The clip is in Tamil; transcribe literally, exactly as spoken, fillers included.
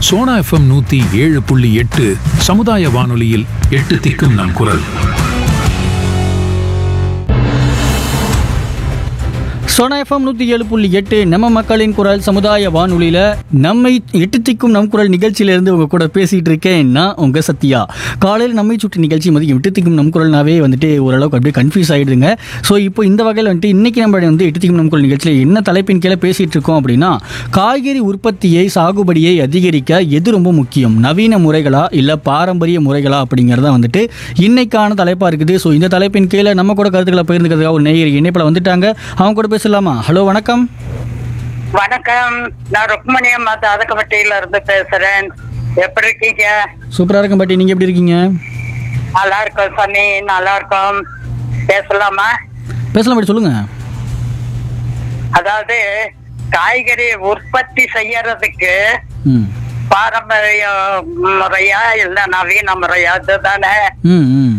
சோனா எஃப்எம் நூத்தி ஏழு புள்ளி எட்டு சமுதாய வானொலியில் எட்டு திக்கும் நம் குரல். சோனா எஃப்எம் நூற்றி ஏழு புள்ளி எட்டு நம்ம மக்களின் குரல் சமுதாய வானொலியில் நம்மை எட்டு திக்கும் நம் குரல் நிகழ்ச்சியிலேருந்து உங்கள் கூட பேசிகிட்டு இருக்கேன் நான் உங்கள் சத்யா. காலையில் நம்மை சுற்றி நிகழ்ச்சி மதியம் எட்டு திக்கும் நம் குரல்னாவே வந்துட்டு ஓரளவுக்கு அப்படியே கன்ஃபியூஸ் ஆகிடுதுங்க. ஸோ இப்போ இந்த வகையில் வந்துட்டு இன்றைக்கி நம்ம வந்து எட்டு திக்கும் நம் குரல் நிகழ்ச்சியில் என்ன தலைப்பின் கீழே பேசிகிட்டு இருக்கோம் அப்படின்னா, காய்கறி உற்பத்தியை சாகுபடியை அதிகரிக்க எது ரொம்ப முக்கியம், நவீன முறைகளா இல்லை பாரம்பரிய முறைகளா அப்படிங்கிறத வந்துட்டு இன்னைக்கான தலைப்பாக இருக்குது. ஸோ இந்த தலைப்பின் கீழே நம்ம கூட கருத்துக்களை பகிர்ந்துக்கிறதுக்காக ஒரு நேயர் இணைப்பில் வந்துட்டாங்க. அவங்க கூட பேசலாமா? ஹலோ, வணக்கம். வணக்கம், நான் ருக்மணி அம்மா தாதகப்பட்டியில இருந்து பேசுறேன். எப்படி இருக்கீங்க? சூப்பரா இருக்கும் பாட்டி, நீங்க எப்படி இருக்கீங்க? நல்லா இருக்கோம் சனி, நல்லா இருக்கோம். பேசலாமா? பேசலாம் பாட்டி, சொல்லுங்க. அதாவது காய்கறி உற்பத்தி செய்யறதுக்கு ம் பாரம்பரிய முறையா இல்ல நவீன முறையா, அதுதானே? ம் ம்